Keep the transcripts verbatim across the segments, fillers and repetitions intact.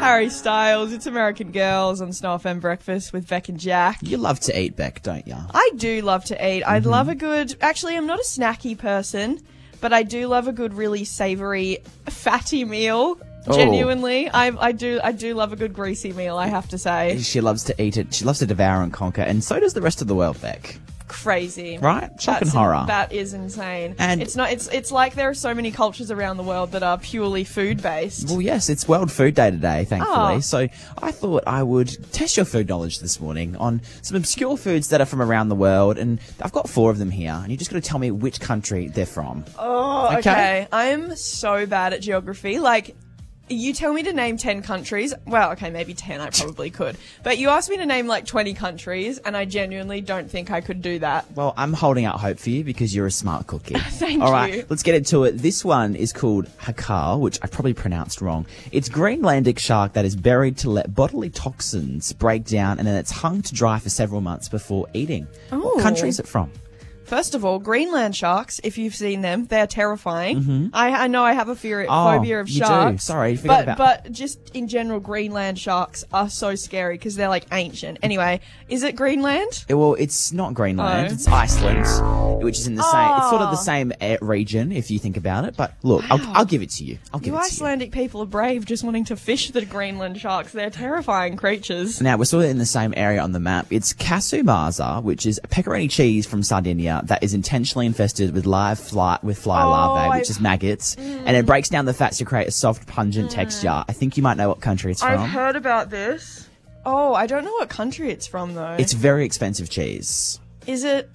Harry Styles. It's American Girls on Snow F M Breakfast with Beck and Jack. You love to eat, Beck, don't you? I do love to eat. I'd love a good... Actually, I'm not a snacky person, but I do love a good, really savoury, fatty meal. Oh. Genuinely. I, I do I do love a good greasy meal, I have to say. She loves to eat it. She loves to devour and conquer, and so does the rest of the world, Beck. Crazy. Right? Shock and That's horror. in- that is insane. And- it's not. It's it's like there are so many cultures around the world that are purely food based. Well, yes, it's World Food Day today, thankfully. Oh. So I thought I would test your food knowledge this morning on some obscure foods that are from around the world, and I've got four of them here, and you just got to tell me which country they're from. Oh, okay. Okay. I'm so bad at geography. Like, you tell me to name ten countries. Well, okay, maybe ten. I probably could. But you asked me to name like twenty countries, and I genuinely don't think I could do that. Well, I'm holding out hope for you because you're a smart cookie. Thank All right, you. let's get into it. This one is called hakal, which I probably pronounced wrong. It's Greenlandic shark that is buried to let bodily toxins break down, and then it's hung to dry for several months before eating. Ooh. What country is it from? First of all, Greenland sharks, if you've seen them, they're terrifying. I, I know I have a fear, Oh, phobia of you do. sharks. Sorry, forgot but, about- But just in general, Greenland sharks are so scary because they're like ancient. Anyway, is it Greenland? Eh, Well, it's not Greenland. Oh. It's Iceland, which is in the same. It's sort of the Oh. same uh, region if you think about it. But look, I'll, Wow. I'll give it to you. I'll give You it to Icelandic people are brave just wanting to fish the Greenland sharks. They're terrifying creatures. you. Now we're sort of in the same area on the map. It's Kasumarza, which is a pepperoni cheese from Sardinia that is intentionally infested with live fly with fly Oh, larvae, which I've- is maggots, and it breaks down the fats to create a soft, pungent texture. I think you might know what country it's I've from. heard about this. Oh, I don't know what country it's from, though. It's very expensive cheese. Is it...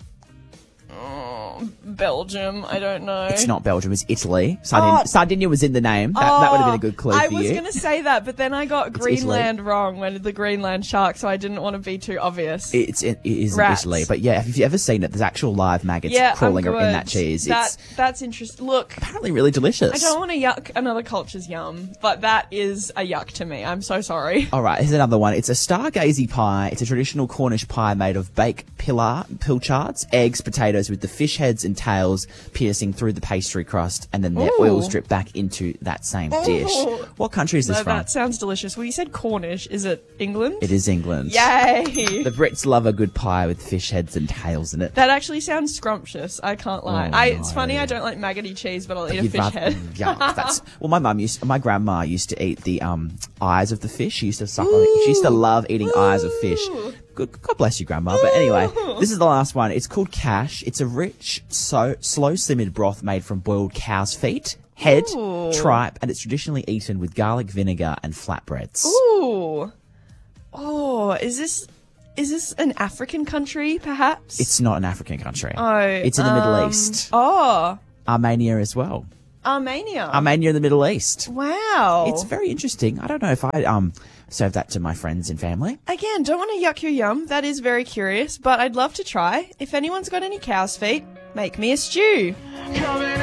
Oh, Belgium? I don't know. It's not Belgium, it's Italy. Sardin- Oh. Sardinia was in the name. That, that would have been a good clue I for was you. going to say that, but then I got It's Greenland wrong when the Greenland shark, so I didn't want to be too obvious. It's it is in Rats. Italy, but yeah, if you've ever seen it, there's actual live maggots yeah, crawling I'm in that good. cheese. That, It's that's interesting. Look, apparently really delicious. I don't want to yuck another culture's yum, but that is a yuck to me. I'm so sorry. All right, here's another one. It's a stargazy pie. It's a traditional Cornish pie made of baked pillar, pilchards, eggs, potatoes with the fish heads and tails piercing through the pastry crust, and then their Ooh. oils drip back into that same dish. What country is this No, from? that sounds delicious. Well, you said Cornish. Is it England? It is England. Yay! The Brits love a good pie with fish heads and tails in it. That actually sounds scrumptious. I can't lie. Oh, I, it's no. funny I don't like maggoty cheese, but I'll eat a You'd fish rather- head. Yuck, that's well. My mum used, my grandma used to eat the um eyes of the fish. She used to suck on it. She used to love eating eyes of fish. Good, God bless you, grandma. But anyway, this is the last one. It's called cash. It's a rich, so slow simmered broth made from boiled cow's feet, head, Ooh. tripe, and it's traditionally eaten with garlic vinegar and flatbreads. Ooh. Oh, is this is this an African country, perhaps? It's not an African country. Oh, it's in the Middle um, East. Oh, Armenia as well. Armenia. Armenia in the Middle East. Wow. It's very interesting. I don't know if I um serve that to my friends and family. Again, don't want to yuck your yum. That is very curious, but I'd love to try. If anyone's got any cow's feet, make me a stew.